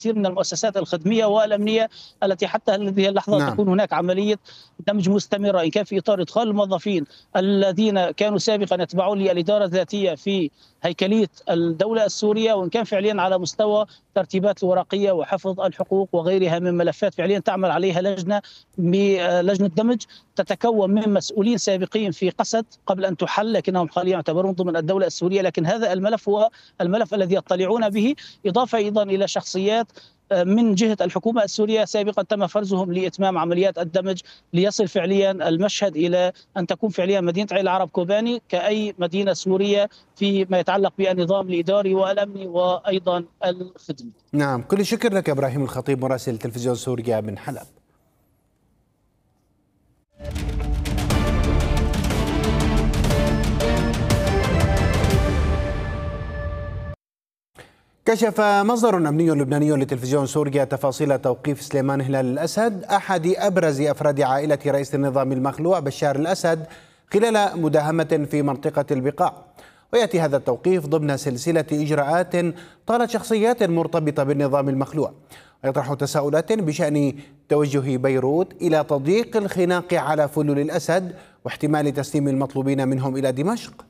كثير من المؤسسات الخدمية والأمنية التي حتى هذه اللحظة نعم. تكون هناك عملية دمج مستمرة، إن كان في إطار إدخال الموظفين الذين كانوا سابقا يتبعون للإدارة الذاتية في هيكلية الدولة السورية، وإن كان فعليا على مستوى ترتيبات الورقية وحفظ الحقوق وغيرها من ملفات فعليا تعمل عليها لجنة دمج تتكون من مسؤولين سابقين في قسد قبل أن تحل، لكنهم حاليا يعتبرون ضمن الدولة السورية، لكن هذا الملف هو الملف الذي يطلعون به، إضافة أيضا إلى شخصيات من جهة الحكومة السورية سابقا تم فرزهم لإتمام عمليات الدمج، ليصل فعليا المشهد إلى أن تكون فعليا مدينة عين العرب كوباني كأي مدينة سورية فيما يتعلق بالنظام الإداري والأمني وأيضا الخدمي. نعم، كل الشكر لك إبراهيم الخطيب مراسل تلفزيون سوريا من حلب. كشف مصدر أمني لبناني لتلفزيون سوريا تفاصيل توقيف سليمان هلال الأسد أحد أبرز أفراد عائلة رئيس النظام المخلوع بشار الأسد خلال مداهمة في منطقة البقاع. ويأتي هذا التوقيف ضمن سلسلة إجراءات طالت شخصيات مرتبطة بالنظام المخلوع، ويطرح تساؤلات بشأن توجه بيروت إلى تضييق الخناق على فلول الأسد واحتمال تسليم المطلوبين منهم إلى دمشق.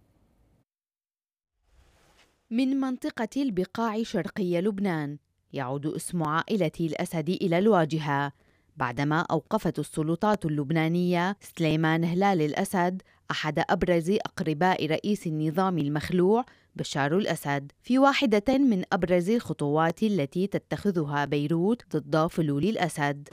من منطقة البقاع شرقي لبنان يعود اسم عائلة الأسد إلى الواجهة بعدما أوقفت السلطات اللبنانية سليمان هلال الأسد أحد أبرز أقرباء رئيس النظام المخلوع بشار الأسد في واحدة من أبرز الخطوات التي تتخذها بيروت ضد فلول الأسد.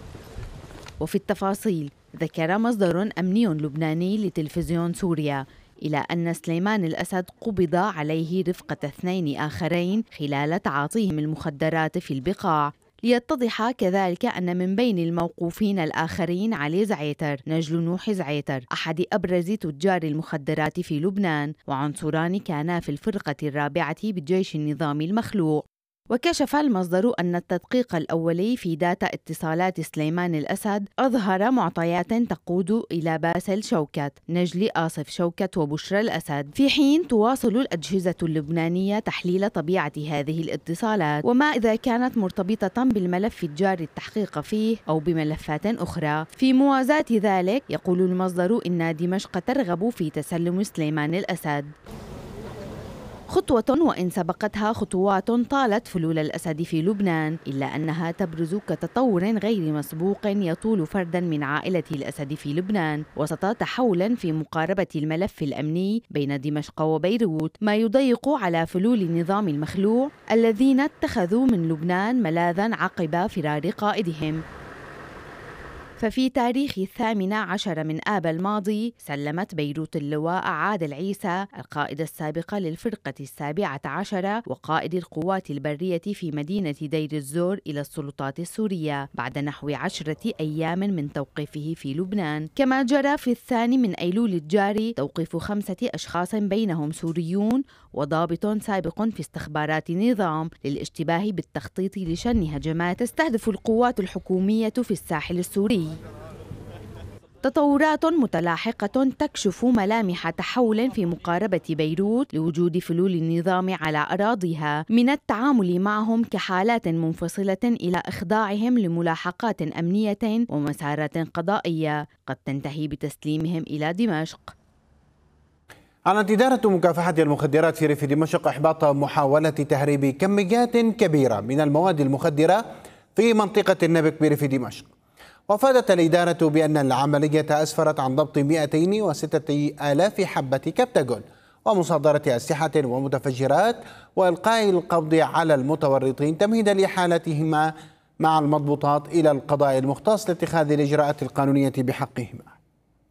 وفي التفاصيل ذكر مصدر أمني لبناني لتلفزيون سوريا إلى أن سليمان الأسد قبض عليه رفقة 2 آخرين خلال تعاطيهم المخدرات في البقاع. ليتضح كذلك أن من بين الموقوفين الآخرين علي زعيتر نجل نوح زعيتر أحد أبرز تجار المخدرات في لبنان، وعنصران كانا في الفرقة الرابعة بالجيش النظامي المخلوع. وكشف المصدر أن التدقيق الأولي في داتا اتصالات سليمان الأسد أظهر معطيات تقود إلى باسل شوكت، نجل آصف شوكت وبشرى الأسد، في حين تواصل الأجهزة اللبنانية تحليل طبيعة هذه الاتصالات وما إذا كانت مرتبطة بالملف الجاري التحقيق فيه أو بملفات أخرى. في موازاة ذلك يقول المصدر إن دمشق ترغب في تسلم سليمان الأسد، خطوة وإن سبقتها خطوات طالت فلول الأسد في لبنان، إلا أنها تبرز كتطور غير مسبوق يطول فردا من عائلة الأسد في لبنان وسط تحولا في مقاربة الملف الأمني بين دمشق وبيروت، ما يضيق على فلول النظام المخلوع الذين اتخذوا من لبنان ملاذا عقب فرار قائدهم. ففي تاريخ 18 من آب الماضي سلمت بيروت اللواء عادل عيسى القائد السابق للفرقة 17 وقائد القوات البرية في مدينة دير الزور إلى السلطات السورية بعد نحو 10 أيام من توقيفه في لبنان. كما جرى في 2 أيلول الجاري توقيف 5 أشخاص بينهم سوريون وضابط سابق في استخبارات النظام للاشتباه بالتخطيط لشن هجمات تستهدف القوات الحكومية في الساحل السوري. تطورات متلاحقة تكشف ملامح تحول في مقاربة بيروت لوجود فلول النظام على أراضيها، من التعامل معهم كحالات منفصلة إلى إخضاعهم لملاحقات أمنية ومسارات قضائية قد تنتهي بتسليمهم إلى دمشق. أعلنت إدارة مكافحة المخدرات في ريف دمشق إحباط محاولة تهريب كميات كبيرة من المواد المخدرة في منطقة النبك بريف دمشق. وأفادت الإدارة بأن العملية أسفرت عن ضبط 206,000 حبة كبتاجون ومصادرة أسلحة ومتفجرات وإلقاء القبض على المتورطين تمهيدا لإحالتهما مع المضبوطات إلى القضاء المختص لاتخاذ الإجراءات القانونية بحقهما.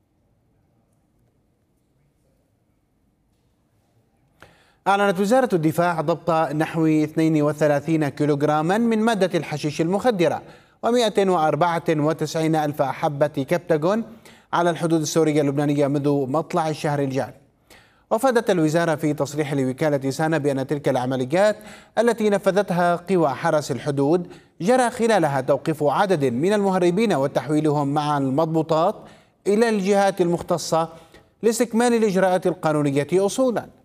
أعلنت وزارة الدفاع ضبط نحو 32 كيلوغراما من مادة الحشيش المخدرة و194 ألف حبة كبتاجون على الحدود السورية اللبنانية منذ مطلع الشهر الجاري. وأفادت الوزارة في تصريح لوكالة سانا بأن تلك العمليات التي نفذتها قوى حرس الحدود جرى خلالها توقيف عدد من المهربين وتحويلهم مع المضبوطات إلى الجهات المختصة لاستكمال الإجراءات القانونية أصولا.